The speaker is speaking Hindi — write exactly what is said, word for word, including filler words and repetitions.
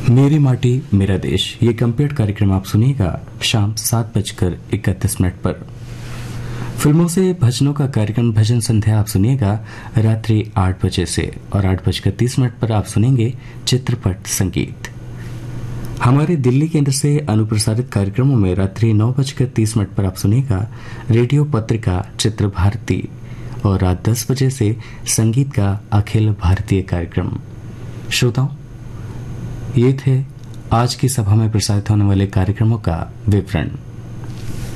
मेरी माटी मेरा देश ये कंप्लीट कार्यक्रम आप सुनिएगा शाम सात बजकर इकतीस मिनट पर। फिल्मों से भजनों का कार्यक्रम भजन संध्या आप सुनिएगा रात्रि आठ बजे से, और आठ बजकर तीस मिनट पर आप सुनेंगे चित्रपट संगीत। हमारे दिल्ली केंद्र से अनुप्रसारित कार्यक्रमों में रात्रि नौ बजकर तीस मिनट पर आप सुनिएगा रेडियो पत्रिका चित्र भारती, और रात दस बजे से संगीत का अखिल भारतीय कार्यक्रम। श्रोताओं, ये थे आज की सभा में प्रसारित होने वाले कार्यक्रमों का विवरण।